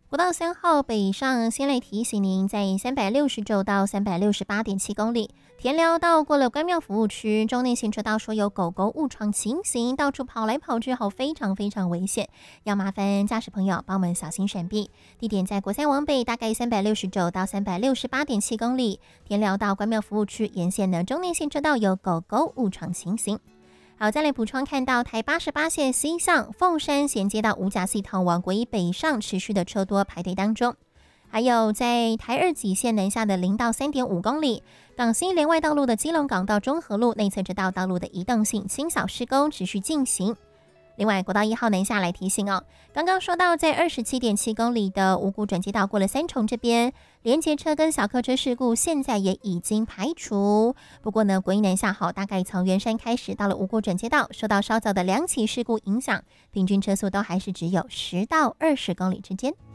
国道3号北上，先来提醒您，在360到368.7公里，田寮道过了关庙服务区，中内行车道说有狗狗误闯情形，到处跑来跑去，非常危险，要麻烦驾驶朋友帮我们小心闪避。地点在国三往北，大概369到368.7公里，田寮道关庙服务区沿线的中内行车道有狗狗误闯情形。好，再来补充，看到台88线西向凤山衔接到五甲系统往国一北上持续的车多排队当中，还有在台2己线南下的0到3.5公里，港西连外道路的基隆港到中和路内侧车道道路的移动性清扫施工持续进行。另外，国道1号南下来提醒哦，刚刚说到在27.7公里的五股转接道过了三重这边，连结车跟小客车事故现在也已经排除。不过呢，国一南下好，大概从圆山开始到了五股转接道，受到稍早的2起事故影响，平均车速都还是只有10到20公里之间。